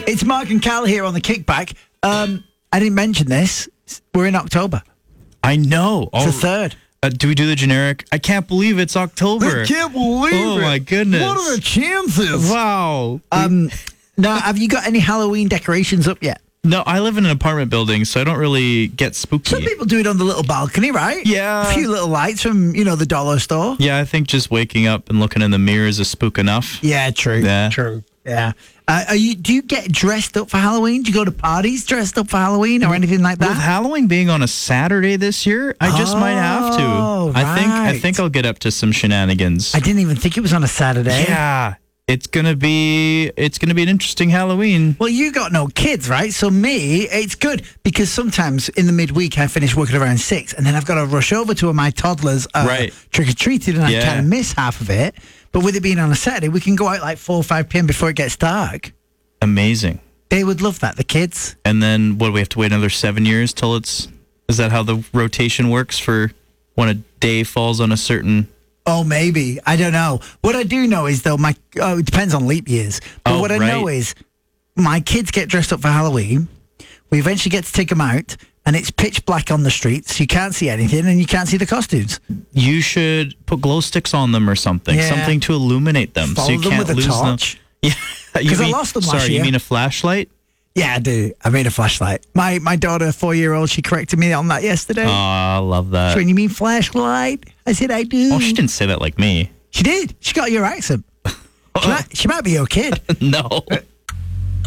It's Mark and Cal here on the Kickback. I didn't mention this. We're in October. I know. It's the 3rd. Do we do the generic? I can't believe it's October. I can't believe it. Oh, my goodness. What are the chances? Wow. Now, have you got any Halloween decorations up yet? No, I live in an apartment building, so I don't really get spooky. Some people do it on the little balcony, right? Yeah. A few little lights from, the dollar store. Yeah, I think just waking up and looking in the mirror is a spook enough. Yeah, true. Yeah. True. Yeah. Do you get dressed up for Halloween? Do you go to parties dressed up for Halloween or anything like that? With Halloween being on a Saturday this year, I just might have to. I think I'll get up to some shenanigans. I didn't even think it was on a Saturday. Yeah. It's gonna be an interesting Halloween. Well, you got no kids, right? So me, it's good because sometimes in the midweek I finish working around 6 and then I've got to rush over to my toddlers trick-or-treating and I kind of miss half of it. But with it being on a Saturday, we can go out like 4 or 5 p.m. before it gets dark. Amazing. They would love that, the kids. And then, what, do we have to wait another 7 years till is that how the rotation works for when a day falls on a certain... Oh, maybe. I don't know. What I do know is, though, it depends on leap years. But what I know is my kids get dressed up for Halloween. We eventually get to take them out, and it's pitch black on the streets. You can't see anything, and you can't see the costumes. You should put glow sticks on them or something. Something to illuminate them. Follow so you them can't with a lose torch. them. Yeah. Because I lost them last year. Sorry, you mean a flashlight? Yeah, I do. I made a flashlight. My daughter, 4-year-old, she corrected me on that yesterday. Oh, I love that. So when you mean flashlight? I said, I do. Oh, she didn't say that like me. She did. She got your accent. She might be your kid. No.